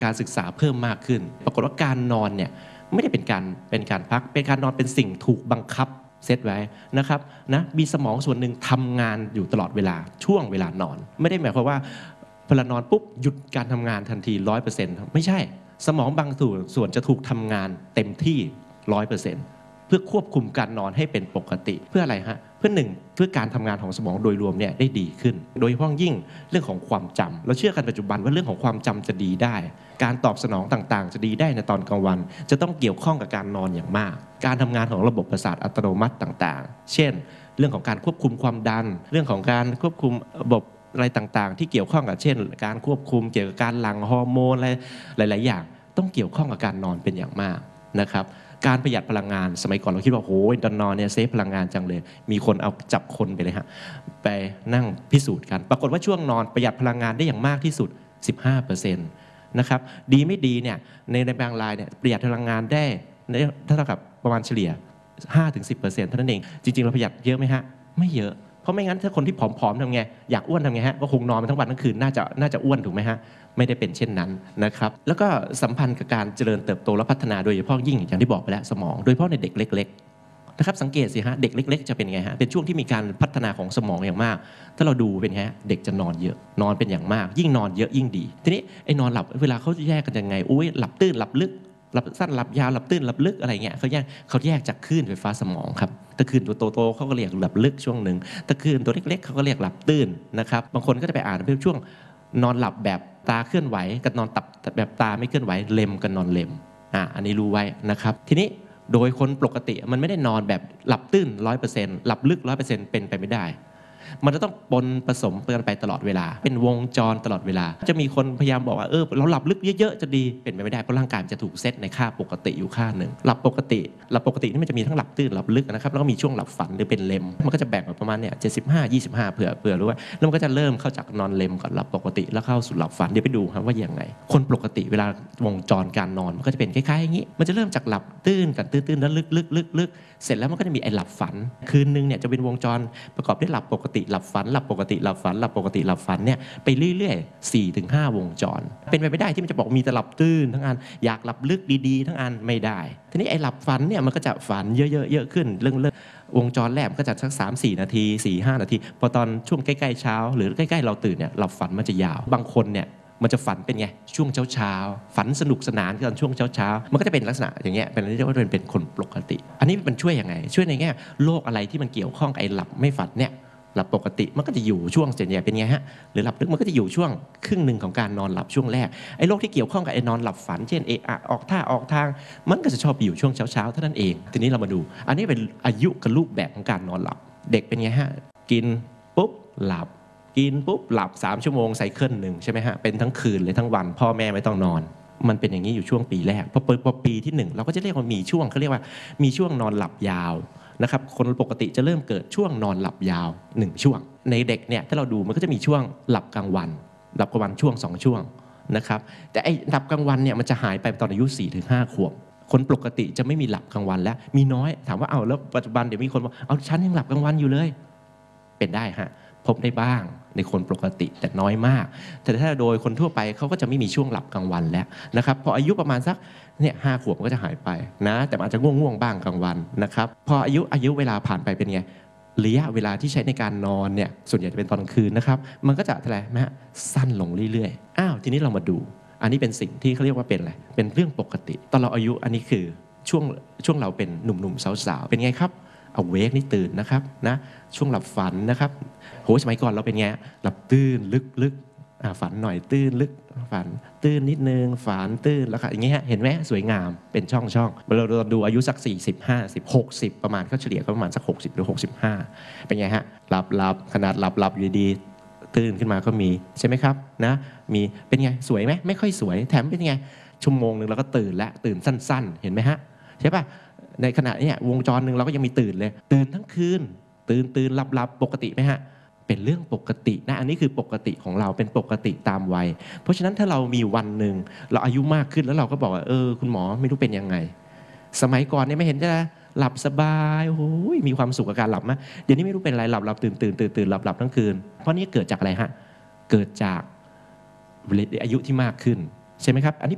การศึกษาเพิ่มมากขึ้นปรากฏว่าการนอนเนี่ยไม่ได้เป็นการพักเป็นการนอนเป็นสิ่งถูกบังคับเซตไว้นะครับนะมีสมองส่วนหนึ่งทำงานอยู่ตลอดเวลาช่วงเวลานอนไม่ได้หมายความว่าพอนอนปุ๊บหยุดการทำงานทันที 100% ไม่ใช่สมองบางส่วนจะถูกทำงานเต็มที่ 100%เพื่อควบคุมการนอนให้เป็นปกติเพื่ออะไรฮะเพื่อการทำงานของสมองโดยรวมเนี่ยได้ดีขึ้นโดยเฉพาะยิ่งเรื่องของความจำเราเชื่อกันปัจจุบันว่าเรื่องของความจำจะดีได้การตอบสนองต่างๆจะดีได้ในตอนกลางวันจะต้องเกี่ยวข้องกับการนอนอย่างมากการทำงานของระบบประสาทอัตโนมัติต่างๆเช่นเรื่องของการควบคุมความดันเรื่องของการควบคุมระบบอะไรต่างๆที่เกี่ยวข้องกับเช่นการควบคุมเกี่ยวกับการหลั่งฮอร์โมนอะไรหลายๆอย่างต้องเกี่ยวข้องกับการนอนเป็นอย่างมากนะครับการประหยัดพลังงานสมัยก่อนเราคิดว่าโอ้ยตอนนอนเนี่ยเซฟพลังงานจังเลยมีคนเอาจับคนไปเลยฮะไปนั่งพิสูจน์กันปรากฏว่าช่วงนอนประหยัดพลังงานได้อย่างมากที่สุด 15% นะครับดีไม่ดีเนี่ยในบางรายเนี่ยประหยัดพลังงานได้เท่ากับประมาณเฉลี่ย 5-10% เท่านั้นเองจริงๆเราประหยัดเยอะไหมฮะไม่เยอะเพราะไม่งั้นถ้าคนที่ผอมๆทำไงอยากอ้วนทำไงฮะก็คงนอนทั้งวันทั้งคืนน่าจะอ้วนถูกไหมฮะไม่ได้เป็นเช่นนั้นนะครับแล้วก็สัมพันธ์กับการเจริญเติบโตและพัฒนาโดยเฉพาะยิ่งอย่างที่บอกไปแล้วสมองโดยเฉพาะในเด็กเล็กๆนะครับสังเกตสิฮะเด็กเล็กๆจะเป็นไงฮะเป็นช่วงที่มีการพัฒนาของสมองอย่างมากถ้าเราดูเป็นไงเด็กจะนอนเยอะนอนเป็นอย่างมากยิ่งนอนเยอะยิ่งดีทีนี้ไอ้นอนหลับเวลาเขาแยกกันยังไงอุ้ยหลับตื้นหลับลึกหลับสั้นหลับยาวหลับตื้นหลับลึกอะไรเงี้ยเขาแยกจากคลื่นไฟฟ้าสมองครับถ้าคลื่นตัวโตๆเขาก็เรียกหลับลึกช่วงหนึ่งถ้าคลื่นตัวเล็กๆเขาก็เรียกหลับตื้นนะครับบางคนก็จะไปอ่านเป็นช่วงนอนหลับแบบตาเคลื่อนไหวกับนอนตับแบบตาไม่เคลื่อนไหวเลมกับนอนเลมอันนี้รู้ไว้นะครับทีนี้โดยคนปกติมันไม่ได้นอนแบบหลับตื้น 100% หลับลึก 100% เป็นไปไม่ได้มันจะต้องปนผสมกันไปตลอดเวลาเป็นวงจรตลอดเวลาจะมีคนพยายามบอกว่าเราหลับลึกเยอะๆจะดีเป็นไปไม่ได้เพราะร่างกายมันจะถูกเซตในค่าปกติอยู่ค่าหนึ่งหลับปกตินี่มันจะมีทั้งหลับตื้นหลับลึกนะครับแล้วก็มีช่วงหลับฝันหรือเป็นเลมมันก็จะแบ่งออกประมาณเนี่ย75-25เผื่อรู้ว่าแล้วมันก็จะเริ่มเข้าจากนอนเลมก่อนหลับปกติแล้วเข้าสู่หลับฝันเดี๋ยวไปดูครับว่ายังไงคนปกติเวลาวงจรการนอนมันก็จะเป็นคล้ายๆอย่างนี้มันจะเริ่มจากหลับตื้นกันตื้นแล้วลึกเสร็จแล้วมันก็จะมีไอ้หลับฝันคืนนึงเนี่ยจะเป็นวงจรประกอบด้วยหลับปกติหลับฝันหลับปกติหลับฝันหลับปกติหลับฝันเนี่ยไปเรื่อยๆ 4-5 วงจรเป็นไปไม่ได้ที่มันจะบอกมีแต่หลับตื้นทั้งอันอยากหลับลึกดีๆทั้งอันไม่ได้ทีนี้ไอ้หลับฝันเนี่ยมันก็จะฝันเยอะๆขึ้นเรื่องวงจรแรกก็จะสัก 3-4 นาที 4-5 นาทีพอตอนช่วงใกล้ๆเช้าหรือใกล้ๆเราตื่นเนี่ยหลับฝันมันจะยาวบางคนเนี่ยมันจะฝันเป็นไงช่วงเช้าฝันสนุกสนานตอนช่วงเช้ามันก็จะเป็นลักษณะอย่างเงี้ยเป็นเรียกว่าเป็นคนปกติอันนี้มันช่วยยังไงช่วยในแง่โรคอะไรที่มันเกี่ยวข้องกับไอ้หลับไม่ฝันเนี่ยหลับปกติมันก็จะอยู่ช่วงส่วนใหญ่เป็นไงฮะหรือหลับลึกมันก็จะอยู่ช่วงครึ่งหนึ่งของการนอนหลับช่วงแรกไอ้โรคที่เกี่ยวข้องกับไอ้นอนหลับฝันเช่นออกท่าออกทางมันก็จะชอบอยู่ช่วงเช้าเท่านั้นเองทีนี้เรามาดูอันนี้เป็นอายุกับรูปแบบของการนอนหลับเด็กเป็นไงฮะกินปุ๊บหลับกินปุ๊บหลับ3 ชั่วโมงไซเคิลหนึ่งใช่ไหมฮะเป็นทั้งคืนเลยทั้งวันพ่อแม่ไม่ต้องนอนมันเป็นอย่างนี้อยู่ช่วงปีแรกพอปีที่1เราก็จะเรียกว่ามีช่วงเขาเรียกว่ามีช่วงนอนหลับยาวนะครับคนปกติจะเริ่มเกิดช่วงนอนหลับยาว1ช่วงในเด็กเนี่ยถ้าเราดูมันก็จะมีช่วงหลับกลางวันช่วง2ช่วงนะครับแต่ไอ้หลับกลางวันเนี่ยมันจะหายไปตอนอายุ 4-5 ขวบคนปกติจะไม่มีหลับกลางวันแล้วมีน้อยถามว่าเอาแล้วปัจจุบันเดี๋ยวมีคนบอกเอาฉันยังหลับกลางวันอยู่เลยเป็นได้ฮะพบได้บ้างในคนปกติแต่น้อยมากแต่ถ้าโดยคนทั่วไปเขาก็จะไม่มีช่วงหลับกลางวันแล้วนะครับพออายุประมาณสักเนี่ย5 ขวบมันก็จะหายไปนะแต่อาจจะง่วงบ้างกลางวันนะครับพออายุเวลาผ่านไปเป็นไงระยะเวลาที่ใช้ในการนอนเนี่ยส่วนใหญ่จะเป็นตอนกลางคืนนะครับมันก็จะอะไรนะฮะสั้นลงเรื่อยๆทีนี้เรามาดูอันนี้เป็นสิ่งที่เขาเรียกว่าเป็นอะไรเป็นเรื่องปกติตอนเราอายุอันนี้คือช่วงเราเป็นหนุ่มๆสาวๆเป็นไงครับเอาเวกนี่ตื่นนะครับนะช่วงหลับฝันนะครับโหสมัยก่อนเราเป็นไงหลับตื้นลึกฝันหน่อยตื้นลึกฝันตื้นนิดนึงฝันตื้นแล้วค่ะอย่างเงี้ยเห็นไหมสวยงามเป็นช่องเราดูอายุสัก40 50 60ประมาณเขาเฉลี่ยก็ประมาณสัก60หรือ65เป็นไงฮะหลับขนาดหลับอยู่ดีตื่นขึ้นมาก็มีใช่ไหมครับนะมีเป็นไงสวยไหมไม่ค่อยสวยแถมเป็นไงชั่วโมงนึงเราก็ตื่นแล้วตื่นสั้นๆเห็นไหมฮะใช่ป่ะในขณะนี้วงจรหนึ่งเราก็ยังมีตื่นเลยตื่นทั้งคืนตื่นหลับปกติไหมฮะเป็นเรื่องปกตินะอันนี้คือปกติของเราเป็นปกติตามวัยเพราะฉะนั้นถ้าเรามีวันหนึ่งเราอายุมากขึ้นแล้วเราก็บอกว่าคุณหมอไม่รู้เป็นยังไงสมัยก่อนเนี่ยไม่เห็นจะหลับสบายโอ้ยมีความสุขกับการหลับมั้ยเดี๋ยวนี้ไม่รู้เป็นอะไรหลับตื่นหลับทั้งคืนเพราะนี่เกิดจากอะไรฮะเกิดจากอายุที่มากขึ้นใช่ไหมครับอันนี้